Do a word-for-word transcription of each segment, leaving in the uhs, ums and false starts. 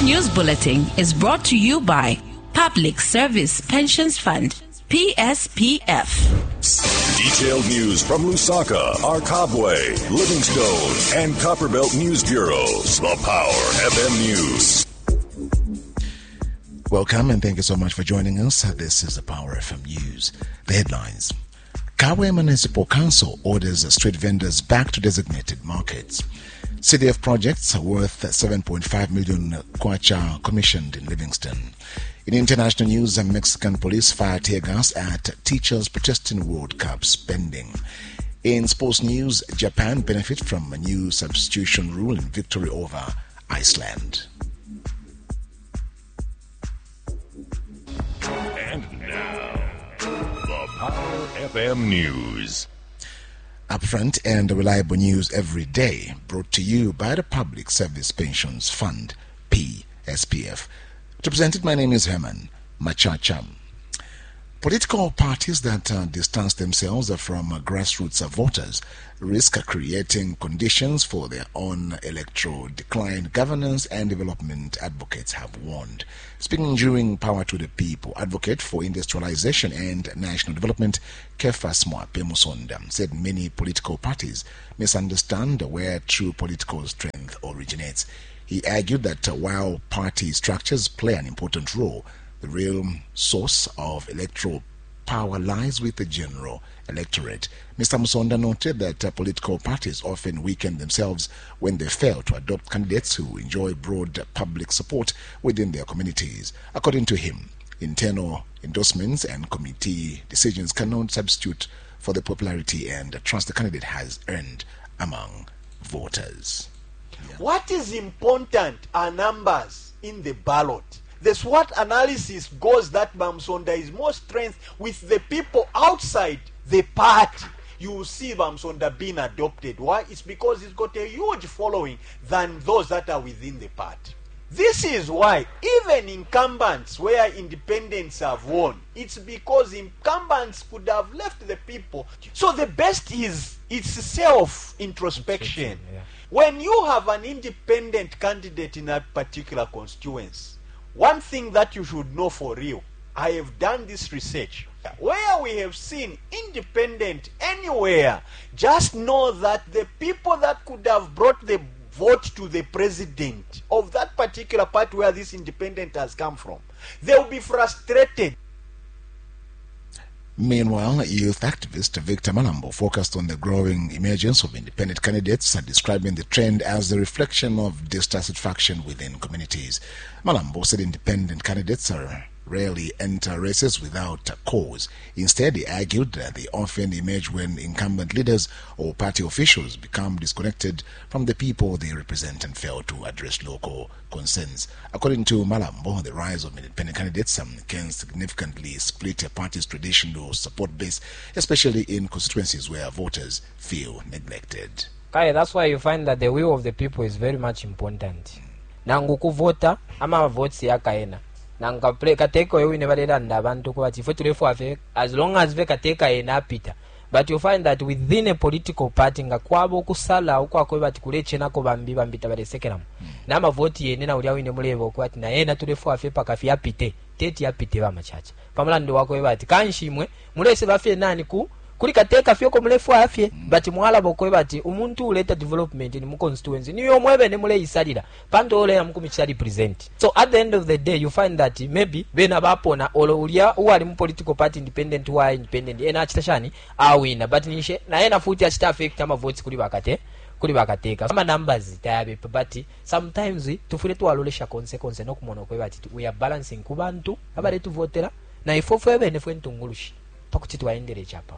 news bulletin is brought to you by Public Service Pensions Fund, P S P F. Detailed news from Lusaka, Arkabwe, Livingstone, and Copperbelt News Bureaus. The Power F M News. Welcome and thank you so much for joining us. This is the Power F M News. The headlines. Kabwe Municipal Council orders street vendors back to designated markets. C D F projects worth seven point five million kwacha commissioned in Livingstone. In international news, Mexican police fire tear gas at teachers protesting World Cup spending. In sports news, Japan benefit from a new substitution rule in victory over Iceland. And now, the Power F M News. Upfront and reliable news every day, brought to you by the Public Service Pensions Fund, P S P F. Represented, my name is Herman Machacha. Political parties that uh, distance themselves from uh, grassroots voters risk creating conditions for their own electoral decline. Governance and development advocates have warned. Speaking during Power to the People, advocate for industrialization and national development, Kefas Mwape Musonda, said many political parties misunderstand where true political strength originates. He argued that uh, while party structures play an important role, the real source of electoral power lies with the general electorate. Mister Musonda noted that uh, political parties often weaken themselves when they fail to adopt candidates who enjoy broad public support within their communities. According to him, internal endorsements and committee decisions cannot substitute for the popularity and trust the candidate has earned among voters. Yeah. What is important are numbers in the ballot. The SWOT analysis goes that Bamsonda is more strength with the people outside the party. You will see Bamsonda being adopted. Why? It's because he's got a huge following than those that are within the party. This is why even incumbents where independents have won, it's because incumbents could have left the people. So the best is it's self-introspection. Yeah. When you have an independent candidate in a particular constituency, one thing that you should know for real, I have done this research. Where we have seen independent anywhere, just know that the people that could have brought the vote to the president of that particular party where this independent has come from, they will be frustrated. Meanwhile, youth activist Victor Malambo focused on the growing emergence of independent candidates and describing the trend as the reflection of dissatisfaction within communities. Malambo said independent candidates are rarely enter races without a cause. Instead, he argued that they often emerge when incumbent leaders or party officials become disconnected from the people they represent and fail to address local concerns. According to Malambo, the rise of independent candidates um, can significantly split a party's traditional support base, especially in constituencies where voters feel neglected. Okay, that's why you find that the will of the people is very much important. Nangu kuvota ama votes yakaena. Nanga play kateko yo never did and abantu ko ati for afe as long as ve kateka ena pita. But you find that within a political party nga kwabo kusala uko akoba ati kuleche nako bambi bambita bale sekeramu. Na ma vote yene na uliawo ine mulevo ko ati na yena tulefu afe pakafi apite teti apite ba machacha. Pamala ndo wako bati kanshimwe mulese bafe nani ku kuli kateka fyoko mulefu afye bati mwala bokwe bati umuntu uleta development in mu constituency niyo mwebe ne mule isalira panto ole ya mkumichali present. So at the end of the day you find that maybe bena bapona olo ulia uwali mu political party independent wa independent ena achitashani awina but nishe na ena futi achita affect ama votes kuli bakate kuli bakateka ama numbers tayabe but sometimes tufule tu alolesha consequence no kumono kwe bati we are balancing kubantu abale tu votera na ifofu ebe ne fwe ntungulushi pakuti tuwaendele chapa.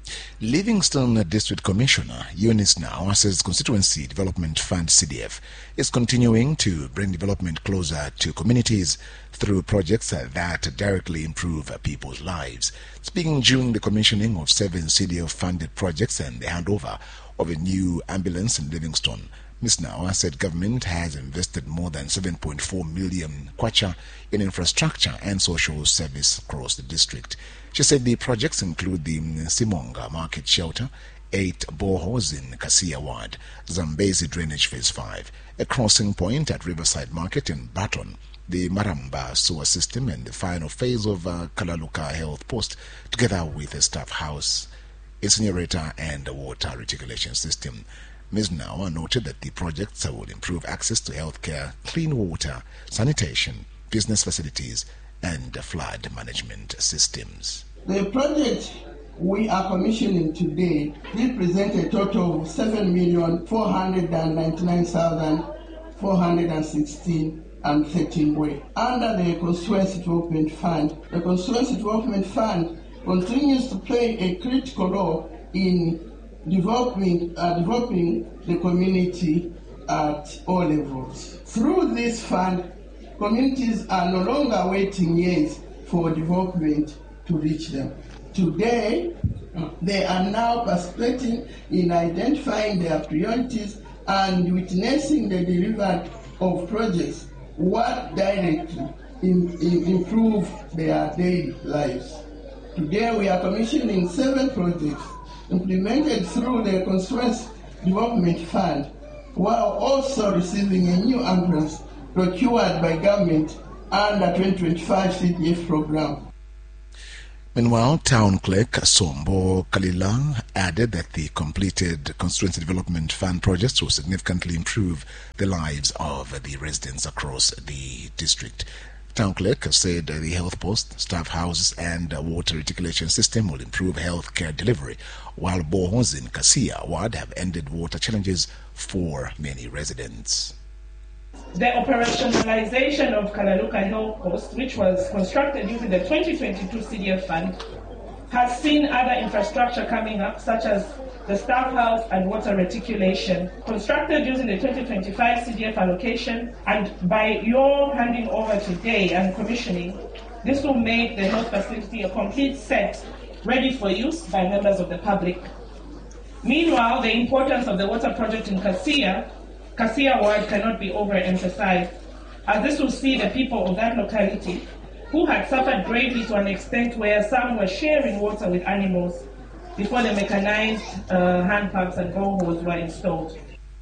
Livingstone District Commissioner Eunice Now says Constituency Development Fund C D F is continuing to bring development closer to communities through projects that directly improve people's lives. Speaking during the commissioning of seven C D F funded projects and the handover of a new ambulance in Livingstone, Miz Now said government has invested more than seven point four million kwacha in infrastructure and social service across the district. She said the projects include the Simonga Market Shelter, eight boreholes in Kasia Ward, Zambezi Drainage Phase five, a crossing point at Riverside Market in Baton, the Maramba sewer system, and the final phase of uh, Kalaluka Health Post, together with a staff house, incinerator, and a water reticulation system. Miz Nawa noted that the projects will improve access to healthcare, clean water, sanitation, business facilities, and flood management systems. The project we are commissioning today represents a total of seven million four hundred ninety-nine thousand four hundred sixteen and thirteen way. Under the Constituency Development Fund, the Constituency Development Fund continues to play a critical role in developing, uh, developing the community at all levels. Through this fund, communities are no longer waiting years for development to reach them. Today, they are now participating in identifying their priorities and witnessing the delivery of projects what directly in, in improve their daily lives. Today, we are commissioning seven projects implemented through the Constituency Development Fund, while also receiving a new ambulance procured by government under twenty twenty-five C D F program. Meanwhile, Town Clerk Sombo Kalila added that the completed Constituency Development Fund projects will significantly improve the lives of the residents across the district. Town Clerk said the health post, staff houses, and water reticulation system will improve health care delivery, while boreholes in Kasia Ward have ended water challenges for many residents. The operationalization of Kalaluka Health Post, which was constructed using the twenty twenty-two C D F fund, has seen other infrastructure coming up, such as the staff house and water reticulation, constructed using the twenty twenty-five C D F allocation, and by your handing over today and commissioning, this will make the health facility a complete set ready for use by members of the public. Meanwhile, the importance of the water project in Kasia Kasia Ward cannot be overemphasized, as this will see the people of that locality, who had suffered greatly to an extent where some were sharing water with animals before the mechanized uh, hand pumps and boreholes were installed.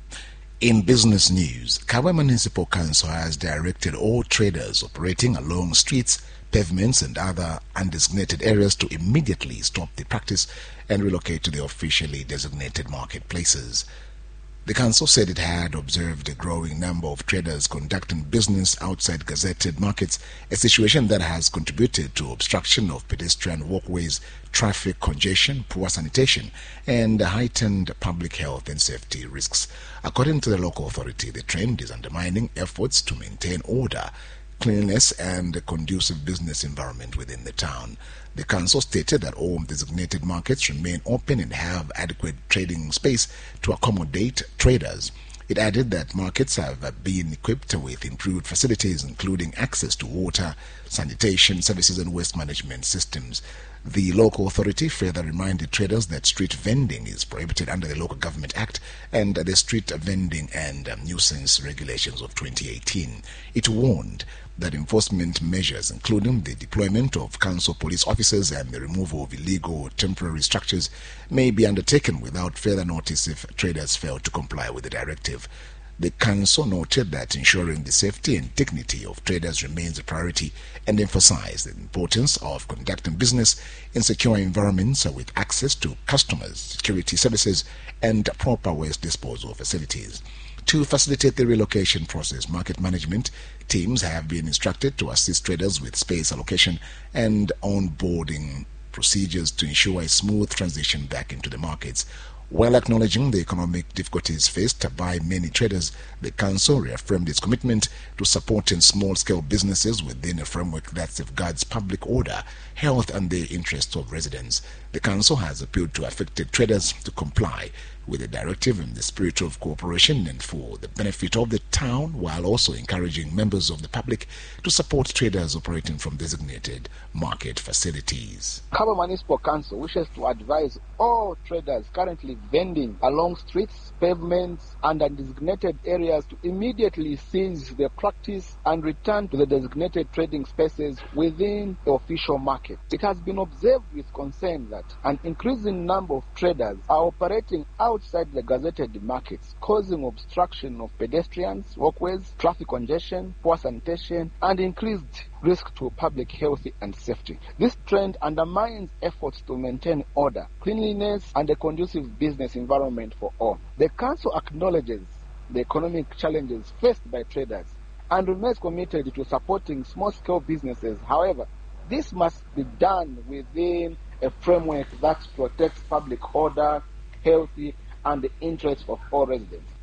In business news, Kabwe Municipal Council has directed all traders operating along streets, pavements, and other undesignated areas to immediately stop the practice and relocate to the officially designated marketplaces. The council said it had observed a growing number of traders conducting business outside gazetted markets, a situation that has contributed to obstruction of pedestrian walkways, traffic congestion, poor sanitation, and heightened public health and safety risks. According to the local authority, the trend is undermining efforts to maintain order, cleanliness, and a conducive business environment within the town. The council stated that all designated markets remain open and have adequate trading space to accommodate traders. It added that markets have been equipped with improved facilities, including access to water, sanitation services, and waste management systems. The local authority further reminded traders that street vending is prohibited under the Local Government Act and the Street Vending and Nuisance Regulations of twenty eighteen. It warned that enforcement measures, including the deployment of council police officers and the removal of illegal temporary structures, may be undertaken without further notice if traders fail to comply with the directive. The council noted that ensuring the safety and dignity of traders remains a priority and emphasized the importance of conducting business in secure environments with access to customers, security services, and proper waste disposal facilities. To facilitate the relocation process, market management teams have been instructed to assist traders with space allocation and onboarding procedures to ensure a smooth transition back into the markets. While acknowledging the economic difficulties faced by many traders, the council reaffirmed its commitment to supporting small-scale businesses within a framework that safeguards public order, health, and the interests of residents. The council has appealed to affected traders to comply with a directive in the spirit of cooperation and for the benefit of the town, while also encouraging members of the public to support traders operating from designated market facilities. Kaba Municipal Council wishes to advise all traders currently vending along streets, pavements, and undesignated areas to immediately cease their practice and return to the designated trading spaces within the official market. It has been observed with concern that an increasing number of traders are operating outside the gazetted markets, causing obstruction of pedestrians, walkways, traffic congestion, poor sanitation, and increased risk to public health and safety. This trend undermines efforts to maintain order, cleanliness, and a conducive business environment for all. The Council acknowledges the economic challenges faced by traders and remains committed to supporting small-scale businesses. However, this must be done within a framework that protects public order, health, and the interests of all residents.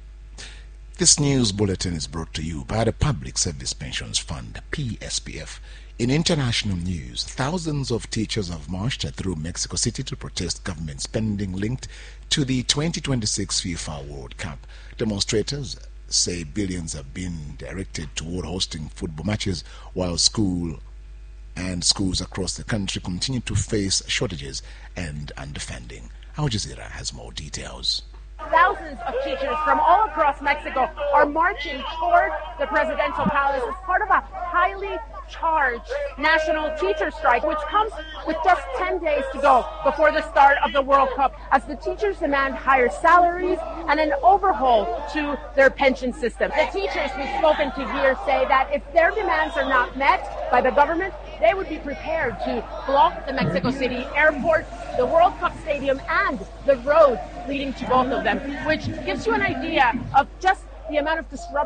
This news bulletin is brought to you by the Public Service Pensions Fund, P S P F. In international news, thousands of teachers have marched through Mexico City to protest government spending linked to the twenty twenty-six FIFA World Cup. Demonstrators say billions have been directed toward hosting football matches, while school and schools across the country continue to face shortages and underfunding. Al Jazeera has more details. Thousands of teachers from all across Mexico are marching toward the presidential palace as part of a highly charged national teacher strike, which comes with just ten days to go before the start of the World Cup, as the teachers demand higher salaries and an overhaul to their pension system. The teachers we've spoken to here say that if their demands are not met by the government, they would be prepared to block the Mexico City airport, the World Cup stadium, and the road leading to both of them, which gives you an idea of just the amount of disruption